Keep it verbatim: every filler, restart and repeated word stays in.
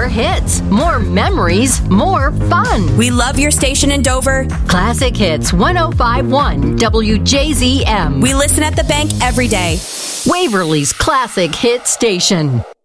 More hits, more memories, more fun. We love your station in Dover. Classic Hits one oh five point one W J Z M. We listen at the bank every day. Waverly's Classic Hit Station.